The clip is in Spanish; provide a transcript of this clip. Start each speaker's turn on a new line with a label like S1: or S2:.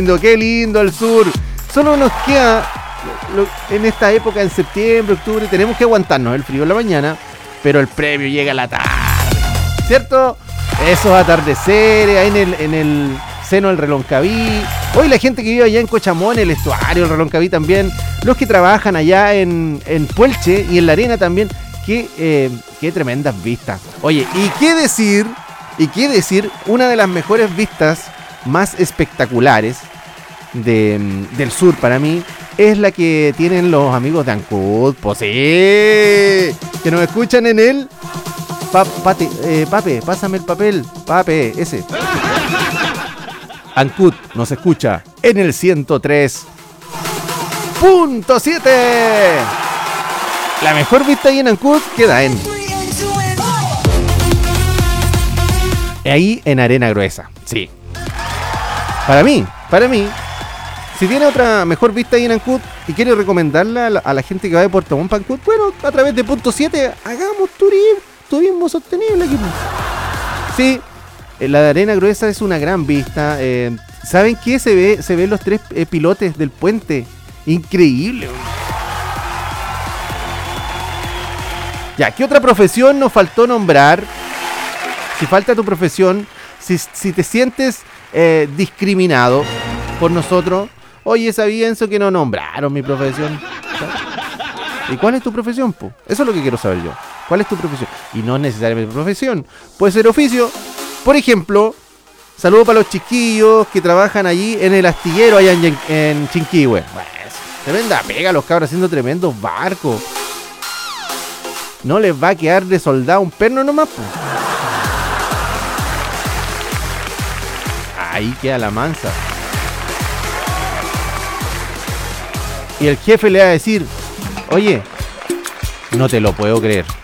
S1: Qué lindo el sur. Solo nos queda en esta época, en septiembre, octubre, tenemos que aguantarnos el frío en la mañana, pero el premio llega a la tarde, ¿cierto? Esos atardeceres ahí en el seno del Reloncaví. Hoy la gente que vive allá en Cochamón, el estuario, el Reloncaví también, los que trabajan allá en Puelche y en La Arena también, qué tremendas vistas. Oye, ¿y qué decir? Una de las mejores vistas más espectaculares del sur para mí es la que tienen los amigos de Ancud. Pues sí, que nos escuchan en el Pape, pásame el papel, Pape, ese. Ancud nos escucha en el 103.7. La mejor vista ahí en Ancud queda ahí en Arena Gruesa. Sí. Para mí, si tiene otra mejor vista ahí en Ancud y quiere recomendarla a la gente que va de Puerto Montt para Ancud, bueno, a través de Punto 7 hagamos turismo sostenible aquí. Sí, la de Arena Gruesa es una gran vista. ¿Saben qué? Se ven los 3 pilotes del puente. Increíble. Ya, ¿qué otra profesión nos faltó nombrar? Si falta tu profesión, si te sientes discriminado por nosotros, oye, sabía Enzo que no nombraron mi profesión. ¿Y cuál es tu profesión, po? Eso es lo que quiero saber yo. ¿Cuál es tu profesión? Y no es necesariamente profesión, puede ser oficio. Por ejemplo, saludo para los chiquillos que trabajan allí en el astillero allá en Chinquihue. Pues, tremenda pega los cabros haciendo tremendos barcos. No les va a quedar de soldado un perno nomás, po. Ahí queda la mansa. Y el jefe le va a decir, oye, no te lo puedo creer.